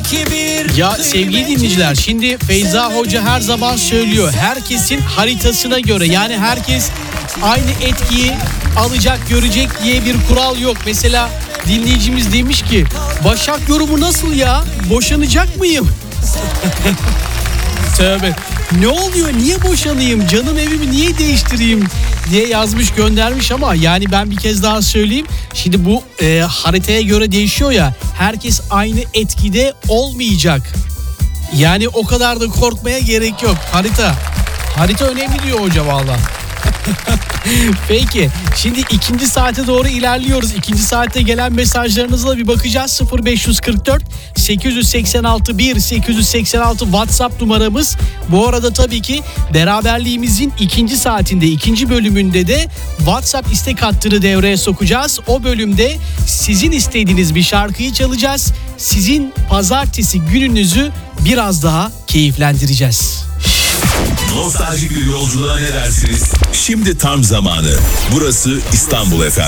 Ya sevgili dinleyiciler, şimdi Feyza Hoca her zaman söylüyor, herkesin haritasına göre, yani herkes aynı etkiyi alacak, görecek diye bir kural yok. Mesela dinleyicimiz demiş ki, Başak yorumu nasıl ya, boşanacak mıyım? Tövbe, ne oluyor, niye boşanayım, canım evimi niye değiştireyim diye yazmış, göndermiş. Ama yani ben bir kez daha söyleyeyim, şimdi bu haritaya göre değişiyor ya, herkes aynı etkide olmayacak. Yani o kadar da korkmaya gerek yok. Harita önemli diyor hoca valla. Peki, şimdi ikinci saate doğru ilerliyoruz. İkinci saatte gelen mesajlarınızla bir bakacağız. 0544 886 1886 WhatsApp numaramız. Bu arada tabii ki beraberliğimizin ikinci saatinde, ikinci bölümünde de WhatsApp istek hattını devreye sokacağız. O bölümde sizin istediğiniz bir şarkıyı çalacağız. Sizin pazartesi gününüzü biraz daha keyiflendireceğiz. Nostaljik bir yolculuğa ne dersiniz? Şimdi tam zamanı. Burası İstanbul FM.